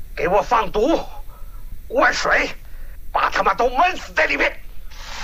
给我放毒、灌水，把他们都闷死在里面。